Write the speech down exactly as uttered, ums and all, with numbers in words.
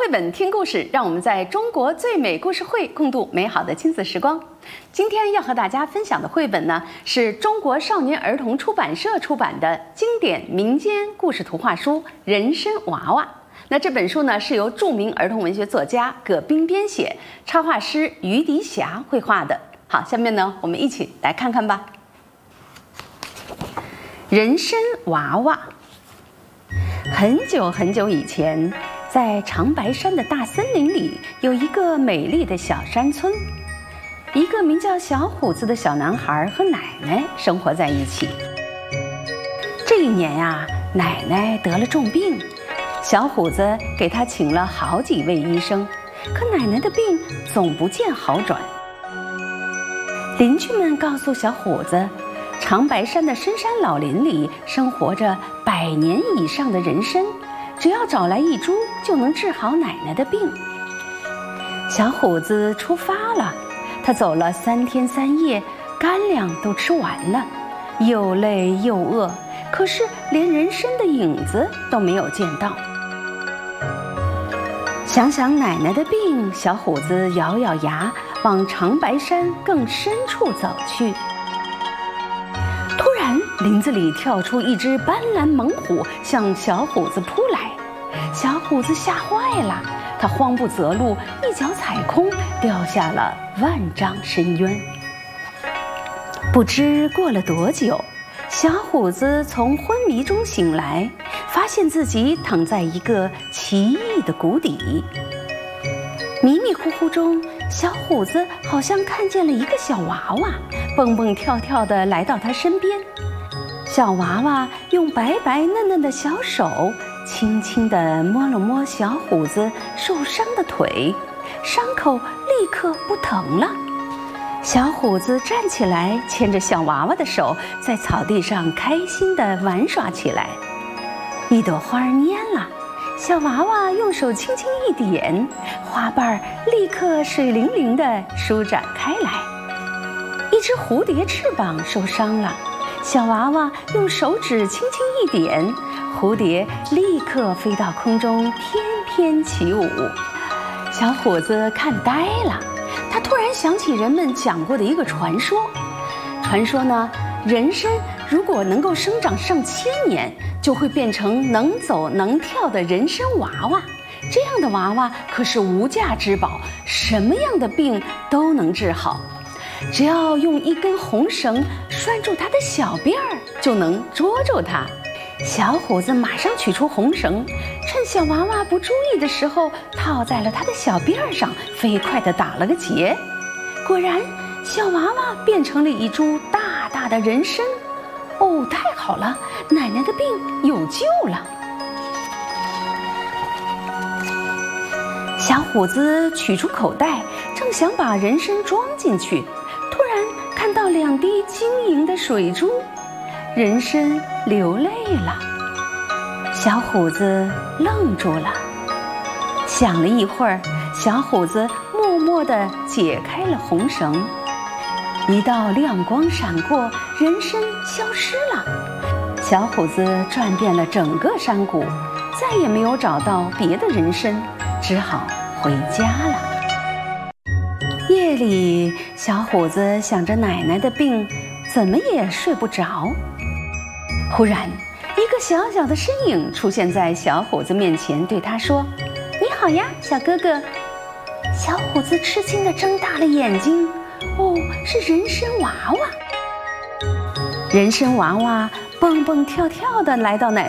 绘本听故事，让我们在中国最美故事会共度美好的亲子时光。今天要和大家分享的绘本呢，是中国少年儿童出版社出版的经典民间故事图画书《人参娃娃》。那这本书呢，是由著名儿童文学作家葛彬编写，插画师于迪霞绘画的。好，下面呢，我们一起来看看吧。人参娃娃。很久很久以前，在长白山的大森林里，有一个美丽的小山村。一个名叫小虎子的小男孩和奶奶生活在一起。这一年呀，奶奶得了重病，小虎子给他请了好几位医生，可奶奶的病总不见好转。邻居们告诉小虎子，长白山的深山老林里生活着百年以上的人参，只要找来一株就能治好奶奶的病。小虎子出发了，他走了三天三夜，干粮都吃完了，又累又饿，可是连人参的影子都没有见到。想想奶奶的病，小虎子咬咬牙，往长白山更深处走去。突然，林子里跳出一只斑斓猛虎，向小虎子扑来。小虎子吓坏了，他慌不择路，一脚踩空，掉下了万丈深渊。不知过了多久，小虎子从昏迷中醒来，发现自己躺在一个奇异的谷底。迷迷糊糊中，小虎子好像看见了一个小娃娃，蹦蹦跳跳地来到他身边。小娃娃用白白嫩嫩的小手轻轻地摸了摸小虎子受伤的腿，伤口立刻不疼了。小虎子站起来，牵着小娃娃的手，在草地上开心地玩耍起来。一朵花蔫了，小娃娃用手轻轻一点，花瓣立刻水灵灵地舒展开来。一只蝴蝶翅膀受伤了，小娃娃用手指轻轻一点，蝴蝶立刻飞到空中，翩翩起舞。小虎子看呆了，他突然想起人们讲过的一个传说。传说呢，人参如果能够生长上千年，就会变成能走能跳的人参娃娃。这样的娃娃可是无价之宝，什么样的病都能治好。只要用一根红绳拴住它的小辫儿，就能捉住它。小虎子马上取出红绳，趁小娃娃不注意的时候，套在了它的小辫儿上，飞快地打了个结。果然，小娃娃变成了一株大大的人参。哦，太好了，奶奶的病有救了。小虎子取出口袋，正想把人参装进去，突然看到两滴晶莹的水珠，人参流泪了。小虎子愣住了，想了一会儿，小虎子默默地解开了红绳。一道亮光闪过，人参消失了。小虎子转遍了整个山谷，再也没有找到别的人参，只好回家了。夜里，小虎子想着奶奶的病，怎么也睡不着。忽然，一个小小的身影出现在小虎子面前，对他说：“你好呀，小哥哥。”小虎子吃惊地睁大了眼睛，哦，是人参娃娃。人参娃娃蹦蹦跳跳地来到奶